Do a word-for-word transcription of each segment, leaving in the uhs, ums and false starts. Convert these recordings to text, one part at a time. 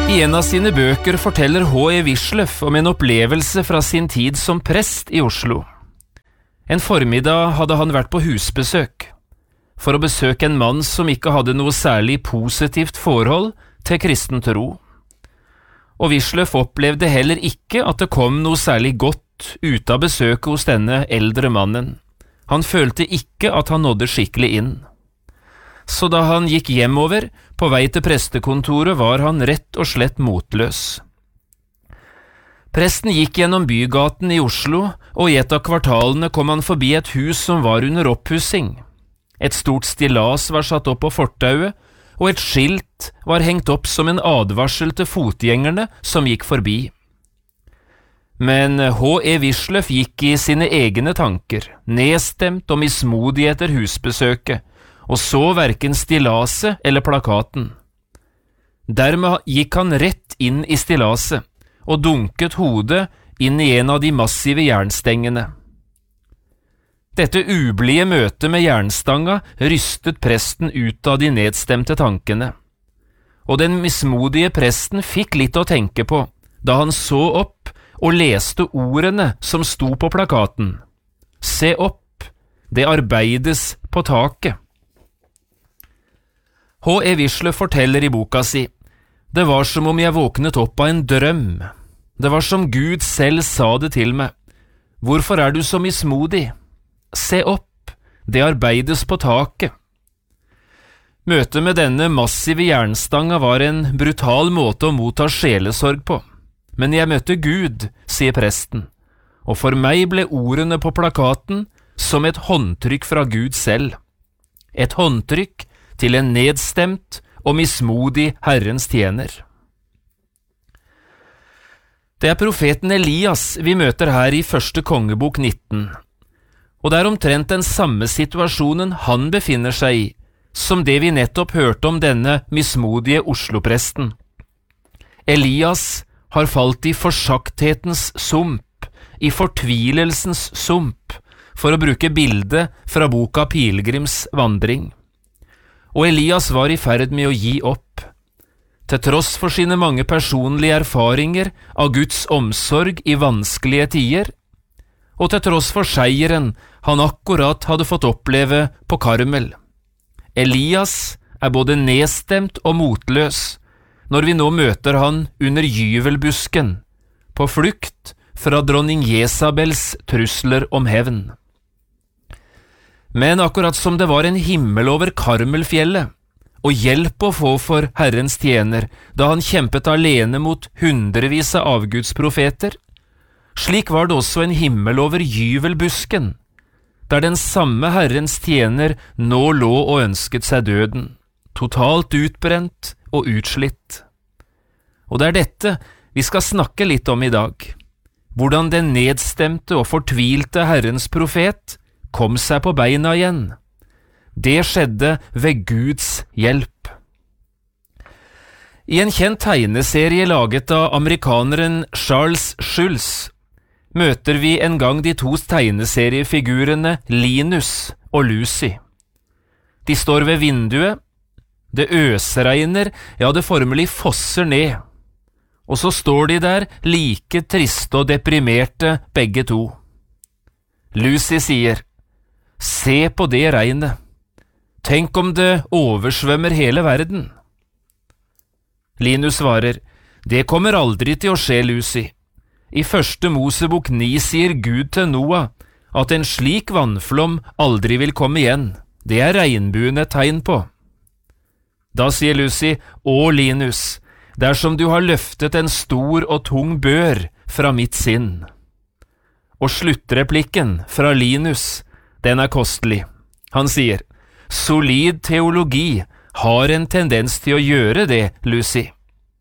I en av sine bøker forteller H. E. Wisløff om en opplevelse fra sin tid som prest i Oslo. En formiddag hadde han vært på husbesøk, for å besøke en mann som ikke hadde noe særlig positivt forhold til kristen tro. Og Wisløff opplevde heller ikke at det kom noe særlig godt ut av besøket hos denne eldre mannen. Han følte ikke at han nådde skikkelig inn. Så da han gikk hjemover, på vei til prestekontoret, var han rett og slett motløs. Presten gikk gjennom bygaten i Oslo, og i et av kvartalene kom han forbi et hus som var under oppussing. Et stort stillas var satt opp på fortauet, og et skilt var hengt opp som en advarsel til fotgjengerne som gikk forbi. Men H. E. Wisløff gikk i sine egne tanker, nedstemt og mismodig etter husbesøket, og så hverken stillaset eller plakaten. Dermed gikk han rett inn i stillaset, og dunket hodet inn i en av de massive jernstengene. Dette ublide møtet med jernstanga rystet presten ut av de nedstemte tankene, og den mismodige presten fikk litt å tenke på, da han så opp og leste ordene som sto på plakaten. Se opp, det arbeides på taket. H. E. Wisløff forteller i boka si, det var som om jeg våknet opp av en drøm. Det var som Gud selv sa det til meg. Hvorfor er du så mismodig? Se opp, det arbeides på taket. Møtet med denne massive jernstanga var en brutal måte å motta sjelesorg på. Men jeg møtte Gud, sier presten, og for meg ble ordene på plakaten som et håndtrykk fra Gud selv. Et håndtrykk til en nedstemt og mismodig Herrens tjener. Det er profeten Elias vi møter her i første kongebok nitten, og det er omtrent den samme situasjonen han befinner seg i, som det vi nettopp hørte om denne mismodige Oslo-presten. Elias har falt i forsakthetens sump, i fortvilelsens sump, for å bruke bildet fra boka Pilgrims vandring. Og Elias var i ferd med å gi opp. Til tross for sine mange personlige erfaringer av Guds omsorg i vanskelige tider, og til tross for seieren han akkurat hadde fått oppleve på Karmel. Elias er både nedstemt og motløs når vi nå møter han under gyvelbusken, på flukt fra dronning Jesabels trusler om hevn. Men akkurat som det var en himmel over Karmelfjellet, og hjelp å få for Herrens tjener da han kjempet alene mot hundrevis av avgudsprofeter, slik var det også en himmel over gyvelbusken, der den samme Herrens tjener nå lå og ønsket seg døden, totalt utbrent og utslitt. Og det er dette vi skal snakke litt om i dag, hvordan den nedstemte og fortvilte Herrens profet kom seg på beina igjen. Det skjedde ved Guds hjelp. I en kjent tegneserie laget av amerikaneren Charles Schulz møter vi en gang de to tegneseriefigurene Linus og Lucy. De står ved vinduet, det øsregner, ja det formelig fosser ned, og så står de der like triste og deprimerte begge to. Lucy sier, se på det regnet. Tenk om det oversvømmer hele verden. Linus svarer, det kommer aldri til å skje, Lucy. I første Mosebok ni sier Gud til Noah at en slik vannflom aldri vil komme igjen. Det er regnbuen et tegn på. Da sier Lucy, å Linus, dersom du har løftet en stor og tung bør fra mitt sinn. Og sluttreplikken fra Linus, den er kostelig. Han sier, solid teologi har en tendens til å gjøre det, Lucy.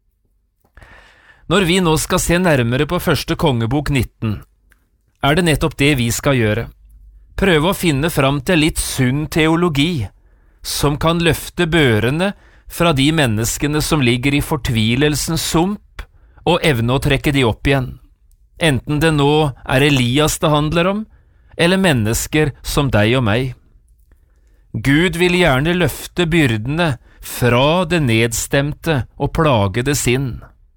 Når vi nå skal se nærmere på første kongebok nitten, er det nettopp det vi skal gjøre. Prøve å finne fram til litt sunn teologi, som kan løfte børene fra de menneskene som ligger i fortvilelsens sump, og evne å trekke de opp igjen. Enten det nå er Elias det handler om, eller mennesker som deg og meg. Gud vil gjerne løfte byrdene fra det nedstemte og plagede sinn.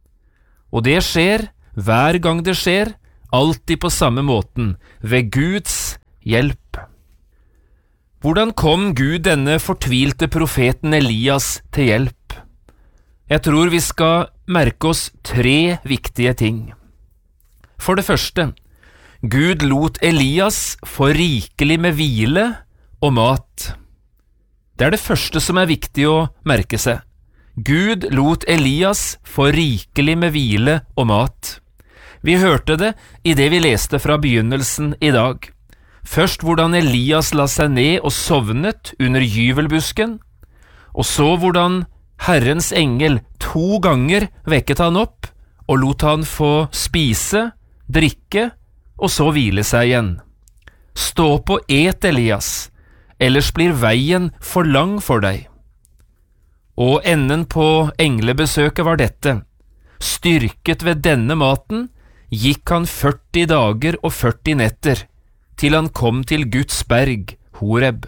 Og det skjer, hver gang det skjer, alltid på samme måten, ved Guds hjelp. Hvordan kom Gud denne fortvilte profeten Elias til hjelp? Jeg tror vi skal merke oss tre viktige ting. For det første, Gud lot Elias få rikelig med hvile og mat. Det er det første som er viktig å merke seg. Gud lot Elias få rikelig med hvile og mat. Vi hørte det i det vi leste fra begynnelsen i dag. Først hvordan Elias la seg ned og sovnet under gyvelbusken, og så hvordan Herrens engel to ganger vekket han opp og lot han få spise, drikke og så hvile seg igjen. Stå opp og et, Elias, ellers blir veien for lang for deg. Og enden på englebesøket var dette. Styrket ved denne maten gikk han førti dager og førti netter, til han kom til Guds berg, Horeb.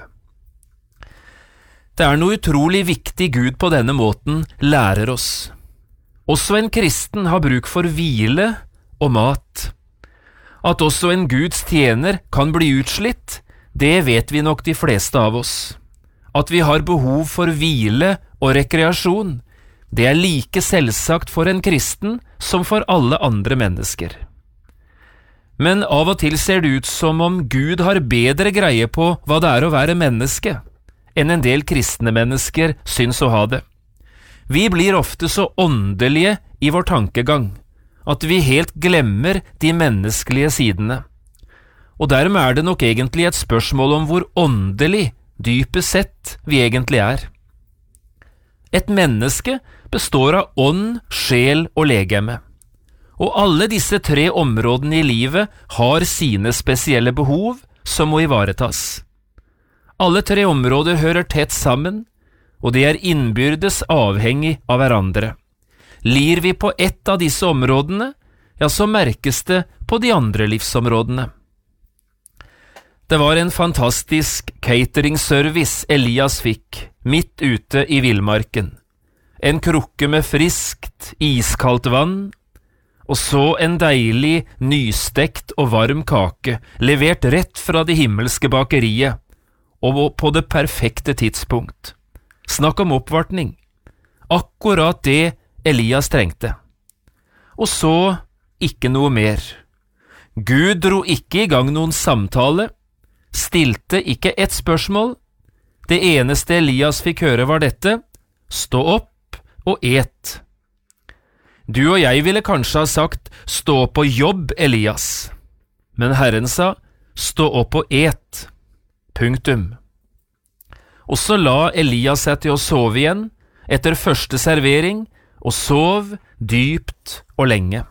Det er noe utrolig viktig Gud på denne måten lærer oss. Også en kristen har bruk for hvile og mat. At også en Guds tjener kan bli utslitt, det vet vi nok de fleste av oss. At vi har behov for hvile og rekreasjon, det er like selvsagt for en kristen som for alle andre mennesker. Men av og til ser det ut som om Gud har bedre greie på hva det er å være menneske, enn en del kristne mennesker syns å ha det. Vi blir ofte så åndelige i vår tankegang, at vi helt glemmer de menneskelige sidene. Og dermed er det nok egentlig et spørsmål om hvor åndelig, dypest sett, vi egentlig er. Et menneske består av ånd, sjel og legeme. Og alle disse tre områdene i livet har sine spesielle behov som må ivaretas. Alle tre områder hører tett sammen, og de er innbyrdes avhengig av hverandre. Lir vi på ett av disse områdene, ja, så merkes det på de andre livsområdene. Det var en fantastisk cateringservice Elias fikk, midt ute i villmarken. En krukke med friskt, iskaldt vann, og så en deilig, nystekt og varm kake, levert rett fra det himmelske bakeriet, og på det perfekte tidspunkt. Snakk om oppvartning. Akkurat det Elias trengte. Og så ikke noe mer. Gud dro ikke i gang noen samtale, stilte ikke ett spørsmål. Det eneste Elias fikk høre var dette: stå opp og et. Du og jeg ville kanskje ha sagt: stå opp og jobb, Elias. Men Herren sa: stå opp og et. Punktum. Og så la Elias seg til å sove igjen etter første servering, og sov dypt og lenge.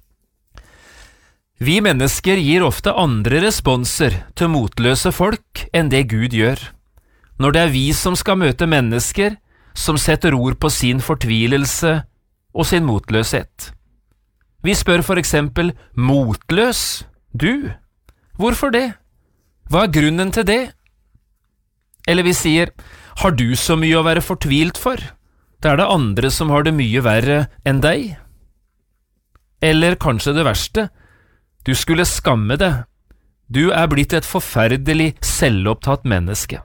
Vi mennesker gir ofte andre responser til motløse folk enn det Gud gjør, når det er vi som skal møte mennesker som setter ord på sin fortvilelse og sin motløshet. Vi spør for eksempel: motløs? Du? Hvorfor det? Hva er grunnen til det? Eller vi sier: har du så mye å være fortvilt for? Det er det andre som har det mye verre enn deg. Eller kanskje det verste: du skulle skamme deg. Du er blitt et forferdelig selvopptatt menneske.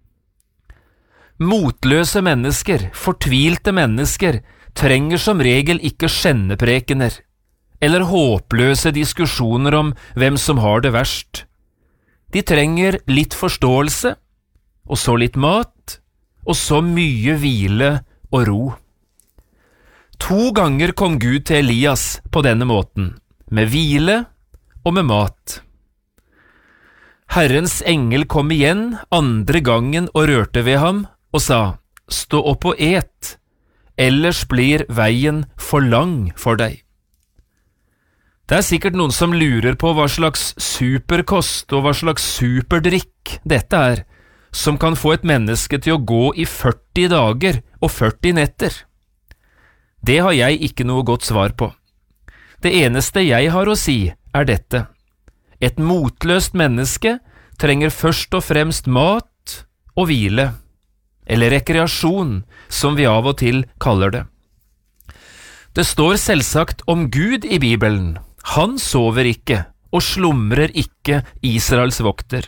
Motløse mennesker, fortvilte mennesker, trenger som regel ikke skjenneprekener, eller håpløse diskusjoner om hvem som har det verst. De trenger litt forståelse, og så litt mat, og så mye hvile og ro. To ganger kom Gud til Elias på denne måten, med hvile og med mat. Herrens engel kom igjen andre gangen og rørte ved ham og sa: stå opp og et, ellers blir veien for lang for deg. Det er sikkert noen som lurer på hva slags superkost og hva slags superdrikk dette er, som kan få et menneske til å gå i førti dager og førti netter. Det har jeg ikke noe godt svar på. Det eneste jeg har å si er dette: et motløst menneske trenger først og fremst mat og hvile, eller rekreasjon, som vi av og til kaller det. Det står selvsagt om Gud i Bibelen. Han sover ikke og slumrer ikke, Israels vokter.